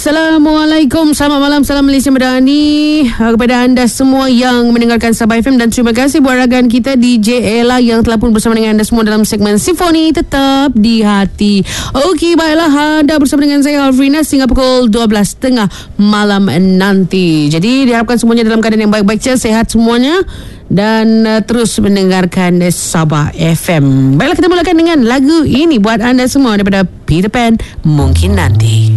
Assalamualaikum, selamat malam, salam Malaysia Madani kepada anda semua yang mendengarkan Sabah FM, dan terima kasih buat rakan kita DJ Ella yang telah pun bersama dengan anda semua dalam segmen Simfoni Tetap di Hati. Okey, baiklah, anda bersama dengan saya Alfrina sehingga pukul 12.30 malam nanti. Jadi diharapkan semuanya dalam keadaan yang baik-baik saja, sehat semuanya, dan terus mendengarkan Sabah FM. Baiklah, kita mulakan dengan lagu ini buat anda semua daripada Peter Pan, Mungkin Nanti.